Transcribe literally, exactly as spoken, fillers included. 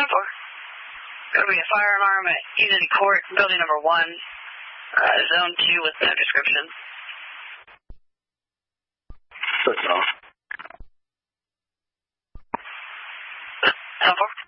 four. Going to be a fire alarm at Unity Court, building number one, uh, zone two with no description. Switch off. ten four.